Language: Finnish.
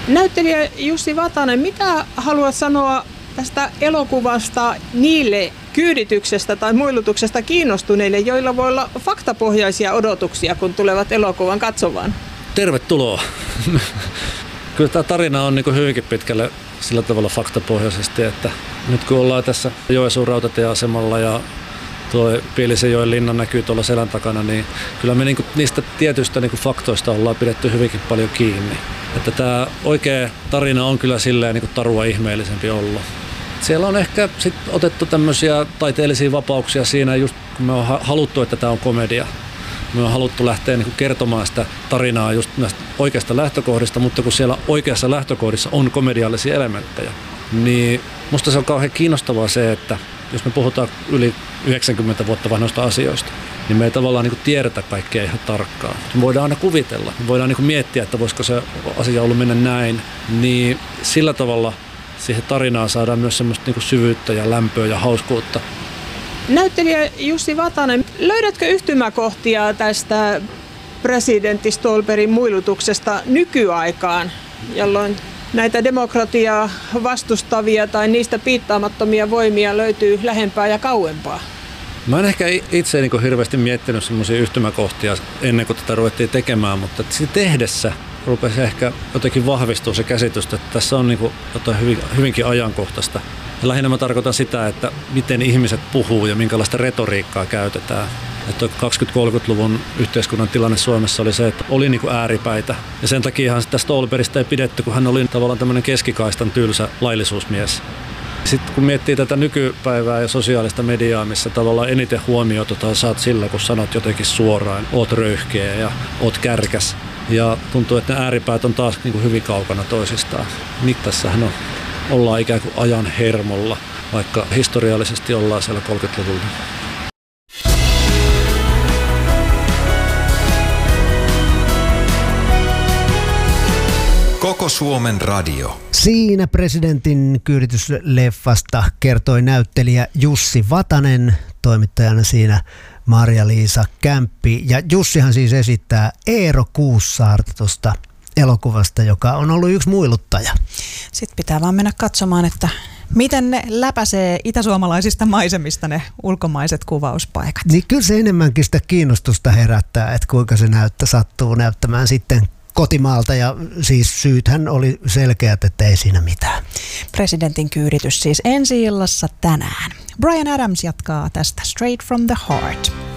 Näyttelijä Jussi Vatanen, mitä haluat sanoa tästä elokuvasta niille kyydityksestä tai muilutuksesta kiinnostuneille, joilla voi olla faktapohjaisia odotuksia, kun tulevat elokuvan katsomaan? Tervetuloa. Kyllä tämä tarina on niin hyvinkin pitkälle sillä tavalla faktapohjaisesti, että nyt kun ollaan tässä Joensuun rautatieasemalla ja tuo Pielisenjoen linna näkyy tuolla selän takana, niin kyllä me niistä tietyistä faktoista ollaan pidetty hyvinkin paljon kiinni. Että tämä oikea tarina on kyllä silleen tarua ihmeellisempi ollut. Siellä on ehkä sit otettu tämmöisiä taiteellisia vapauksia siinä, just kun me on haluttu, että tämä on komedia. Me on haluttu lähteä kertomaan sitä tarinaa just näistä oikeasta lähtökohdista, mutta kun siellä oikeassa lähtökohdissa on komediallisia elementtejä, niin musta se on kauhean kiinnostavaa se, että jos me puhutaan yli 90 vuotta vanhoista asioista, niin me ei tavallaan tiedetä kaikkea ihan tarkkaan. Me voidaan aina kuvitella, me voidaan miettiä, että voisiko se asia ollut mennä näin, niin sillä tavalla siihen tarinaan saadaan myös semmoista syvyyttä ja lämpöä ja hauskuutta. Näyttelijä Jussi Vatanen, löydätkö yhtymäkohtia tästä presidentti Ståhlbergin muilutuksesta nykyaikaan, jolloin näitä demokratiaa vastustavia tai niistä piittaamattomia voimia löytyy lähempää ja kauempaa? Mä en ehkä itse hirveästi miettinyt semmoisia yhtymäkohtia ennen kuin tätä ruvettiin tekemään, mutta sitä tehdessä rupesi ehkä jotenkin vahvistua se käsitys, että tässä on jotain hyvinkin ajankohtaista. Ja lähinnä mä tarkoitan sitä, että miten ihmiset puhuu ja minkälaista retoriikkaa käytetään. Että 20-30-luvun yhteiskunnan tilanne Suomessa oli se, että oli ääripäitä. Ja sen takiahan sitä Ståhlbergistä ei pidetty, kun hän oli tavallaan tämmöinen keskikaistan tylsä laillisuusmies. Sitten kun miettii tätä nykypäivää ja sosiaalista mediaa, missä tavallaan eniten huomiota saat sillä, kun sanot jotenkin suoraan, oot röyhkeä ja oot kärkäs. Ja tuntuu, että ne ääripäät on taas hyvin kaukana toisistaan. Niin tässähän ollaan ikään kuin ajan hermolla, vaikka historiallisesti ollaan siellä 30-luvulla. Koko Suomen radio. Siinä presidentin kyyditysleffasta kertoi näyttelijä Jussi Vatanen, toimittajana siinä Marja-Liisa Kämppi. Ja Jussihan siis esittää Eero Kuussaarta tuosta elokuvasta, joka on ollut yksi muiluttaja. Sitten pitää vaan mennä katsomaan, että miten ne läpäisee itäsuomalaisista maisemista ne ulkomaiset kuvauspaikat. Niin kyllä se enemmänkin sitä kiinnostusta herättää, että kuinka se sattuu näyttämään sitten kotimaalta, ja siis syythän oli selkeät, että ei siinä mitään. Presidentin kyyditys siis ensi illassa tänään. Bryan Adams jatkaa tästä Straight from the Heart.